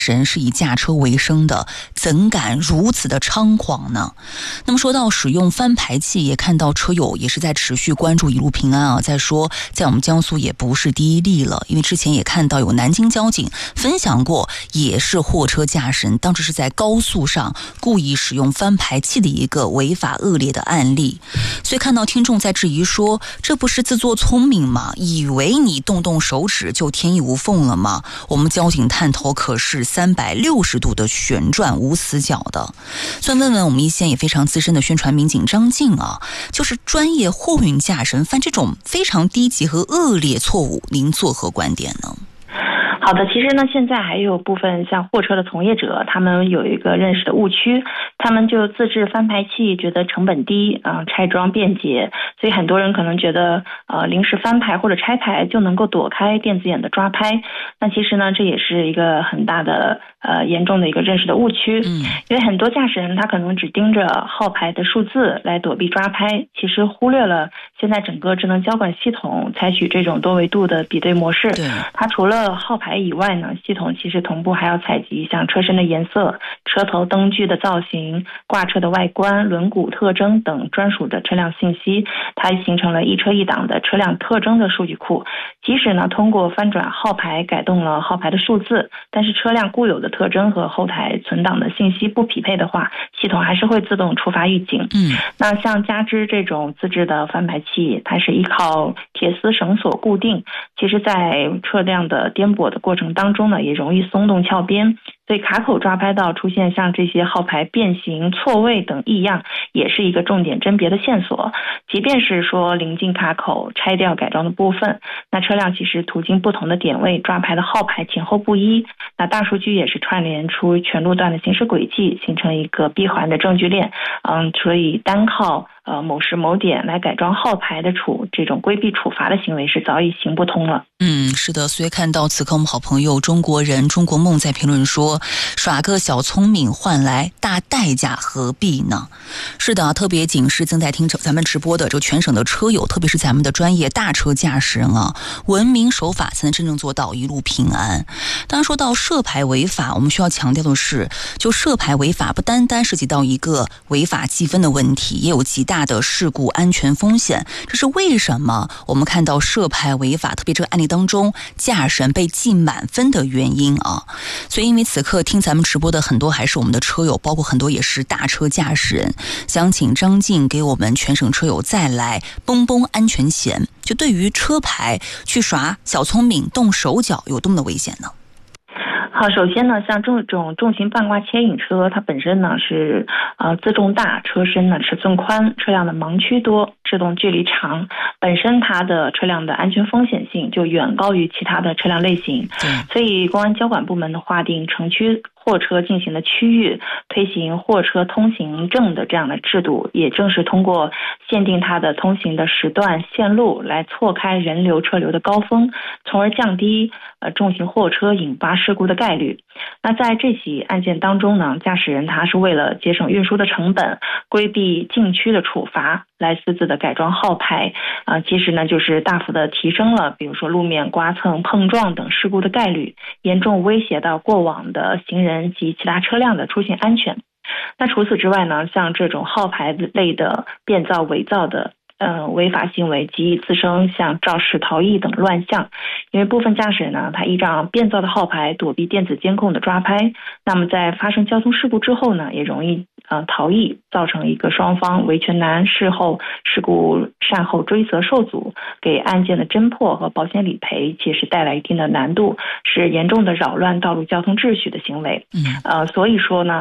人是以驾车为生的，怎敢如此的猖狂呢？那么说到使用翻排器，也看到车友也是在持续关注一路平安啊。再说在我们江苏也不是第一例了，因为之前也看到有南京交警分享过，也是货车驾驶人当时是在高速上故意使用翻排器的一个违法恶劣的案例。所以看到听众在质疑说，这不是自作聪明吗？以为你动动手指就天衣无缝了吗？我们交警探头可是360度的旋转，无死角的。所以问问我们一线也非常资深的宣传民警张静啊，就是专业货运驾驶人犯这种非常低级和恶劣错误，您作何观点呢？ 好的，其实呢，现在还有部分像货车的从业者，他们有一个认识的误区，他们就自制翻排器，觉得成本低拆装便捷，所以很多人可能觉得临时翻排或者拆排就能够躲开电子眼的抓拍。那其实呢，这也是一个很大的严重的一个认识的误区。因为很多驾驶人他可能只盯着号牌的数字来躲避抓拍，其实忽略了现在整个智能交管系统采取这种多维度的比对模式。它除了号牌以外呢，系统其实同步还要采集像车身的颜色、车头灯具的造型、挂车的外观、轮毂特征等专属的车辆信息，它形成了一车一档的车辆特征的数据库。即使呢通过翻转号牌改动了号牌的数字，但是车辆固有的特征和后台存档的信息不匹配的话，系统还是会自动触发预警。那像加之这种自制的翻排器，它是依靠铁丝绳索固定，其实在车辆的颠簸的过程当中呢，也容易松动翘边，所以卡口抓拍到出现像这些号牌变形、错位等异样，也是一个重点甄别的线索。即便是说临近卡口拆掉改装的部分，那车辆其实途经不同的点位抓拍的号牌前后不一，那大数据也是串联出全路段的行驶轨迹，形成一个闭环的证据链。所以单靠某时某点来改装号牌的这种规避处罚的行为是早已行不通了。 是的，所以看到此刻我们好朋友中国人中国梦在评论说，耍个小聪明换来大代价何必呢？是的，特别警示正在听咱们直播的这个全省的车友，特别是咱们的专业大车驾驶人啊，文明守法才能真正做到一路平安。当然说到涉牌违法，我们需要强调的是，就涉牌违法不单单涉及到一个违法计分的问题，也有极大的事故安全风险。这是为什么我们看到涉牌违法，特别这个案例当中驾驶人被记满分的原因啊。所以因为此刻听咱们直播的很多还是我们的车友，包括很多也是大车驾驶人，想请张静给我们全省车友再来绷绷安全弦，就对于车牌去耍小聪明动手脚有多么的危险呢？ 好，首先呢，像这种重型半挂牵引车，它本身呢是自重大，车身呢尺寸宽，车辆的盲区多，制动距离长，本身它的车辆的安全风险性就远高于其他的车辆类型。所以公安交管部门的划定城区货车进行的区域，推行货车通行证的这样的制度，也正是通过限定它的通行的时段线路来错开人流车流的高峰，从而降低重型货车引发事故的概率。那在这起案件当中呢，驾驶人他是为了节省运输的成本，规避禁区的处罚，来私自的改装号牌，其实呢就是大幅的提升了比如说路面刮蹭、碰撞等事故的概率，严重威胁到过往的行人及其他车辆的出行安全。那除此之外呢，像这种号牌类的变造、伪造的违法行为极易滋生像肇事逃逸等乱象。因为部分驾驶人呢，他依仗变造的号牌躲避电子监控的抓拍，那么在发生交通事故之后呢，也容易逃逸，造成一个双方维权难，事后事故善后追责受阻，给案件的侦破和保险理赔其实带来一定的难度，是严重的扰乱道路交通秩序的行为。所以说呢